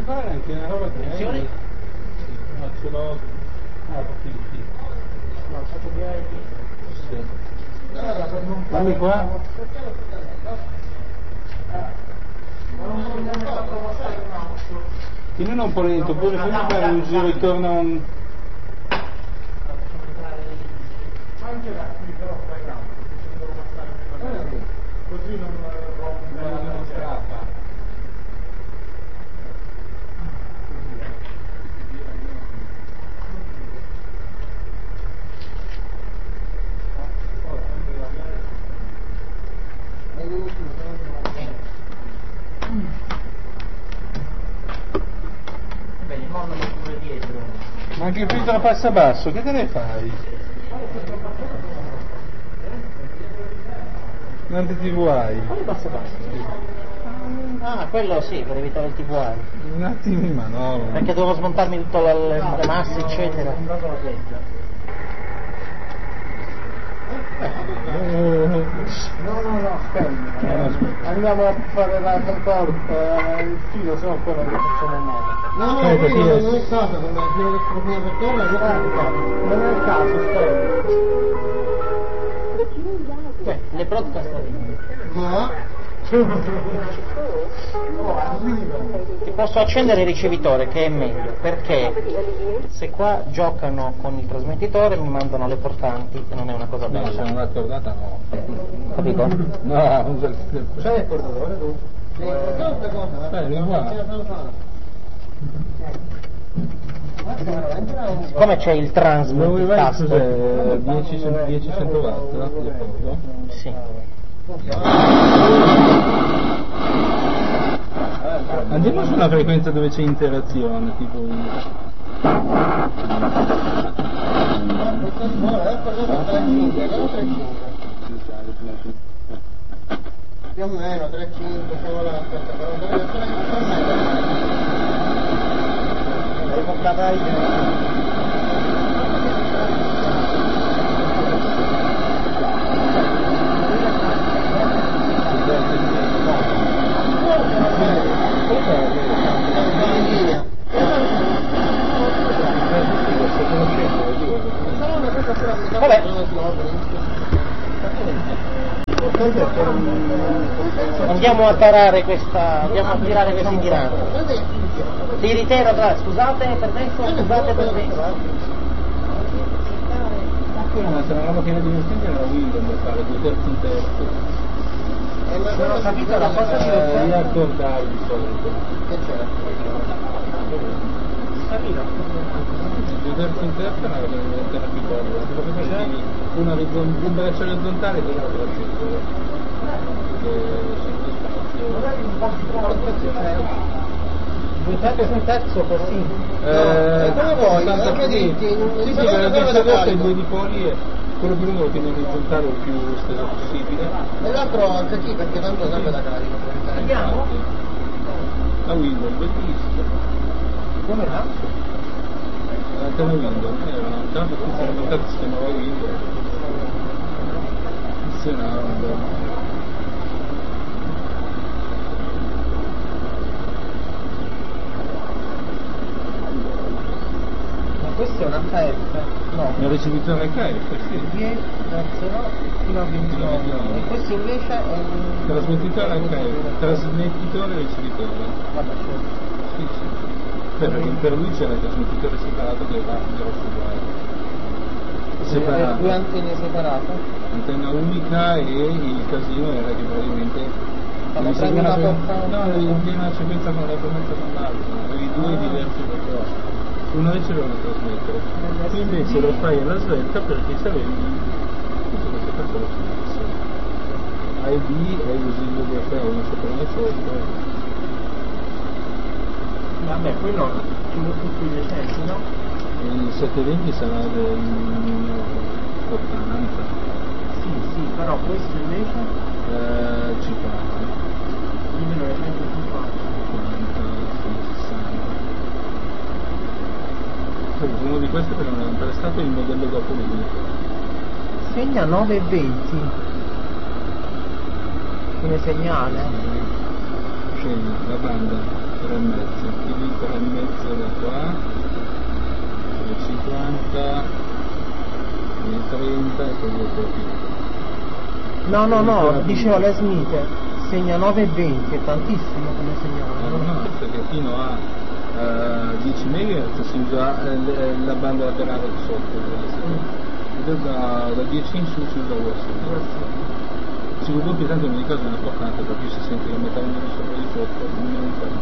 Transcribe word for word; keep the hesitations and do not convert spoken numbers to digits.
fare anche una roba che hai? No, ce l'ho. Ah, proprio qui. No, fatto via qui. Sì. Dammi qua. Tienilo un po' lento, poi fammi fare un giro intorno a un... Anche da qui però fai tanto, così non rompe la strappa. Bene, mollalo pure dietro. Ma anche il filtro passa basso, che te ne fai? Quante T V hai? Quale basso basso? Ah, quello sì, per evitare il T V I. Un attimo, ma no. Perché dovevo smontarmi tutte le, le masse, eccetera. Oh. No, no, no, aspetta. Andiamo a fare la contorta, il filo, se no poi non lo facciamo male. No, no, Aspetta, quello sì, non è il caso, come il problema per terra, Non è il caso, aspetta. Cioè, le broadcast ma ti posso accendere il ricevitore, che è meglio, perché se qua giocano con il trasmettitore mi mandano le portanti e non è una cosa No, se bella. non l'ha accordata no. Capito? No, usa il... c'è il portatore tu? Sì, questa cosa, Dai, vieni qua. Siccome c'è il transmit, Dove il vai? tasto. Cos'è? dieci cento watt, no? Di fondo? Sì. Andiamo su una frequenza dove c'è interazione, tipo un... più o meno tre cinque, siamo là, aspetta, però dove c'è devo portare Vabbè. Andiamo a tarare questa, andiamo a tirare questi tiranti. Ti ritiro, tra, scusate permesso, scusate permesso. Ma se una roba che era divertente era Windows da fare, due terzi in terzo. non ho capito la cosa di Eh, io accordavo di solito. che c'era? Due terzi in terzo è una cosa che era più comoda, perché facevi una orizzon- un braccio orizzontale e l'altro braccio verticale. Due terzi un terzo così. Eh, e come vuoi, tanto anche così. ditti, Sì, sì, dipende per da la dove terza la volta i carico. due dipoli è quello più lungo lo tieni orizzontale o più steso possibile. E l'altro anche qui perché tanto serve la carica. Andiamo? La Windows, bellissima. Come là? L'antenna Windows, era una tanto che si era inventato si chiamava Windows. Funzionava, bello. Questo è un H F, no, Il ricevitore H F, sì. dieci verso no, fino a ventinove. E questo invece è un... Trasmettitore H F, trasmettitore e ricevitore. Vabbè, certo. Sì, sì. Per, per lui c'era il trasmettitore separato che va grosso uguale. E Separato. due antenne separate? Antenna unica e il casino era che probabilmente Quando devi prendi seguire una per- porta- no, devi una sequenza con la frequenza con l'altra, avevi due diversi percorsi. Uno riceveva e trasmettere. Tu invece lo fai alla svelta perché se avevi tutte queste percorsi fisso. A e B e usi il U D F uno sopra uno sotto. Vabbè, quello sono tutti gli esempi, no? Il settecentoventi sarà del ottanta. Sì, sì, però questo invece Eh, cinquanta. di millenovecentocinquanta. Uno di questi per non è stato il modello dopo lui. Segna nove e venti come segnale. Scegli la banda tre e mezzo, il tre e mezzo da qua, tre e cinquanta, tre e trenta e poi dopo più. No, no, no, dicevo Les Smith segna nove e venti, è tantissimo come segnale. No, no, perché fino a uh, dieci megahertz si usa eh, la banda laterale di sotto, mm. da, da dieci in su si usa U S B. Si vuol tanto in ogni caso è importante perché si sente che il metallo di sopra e di sotto non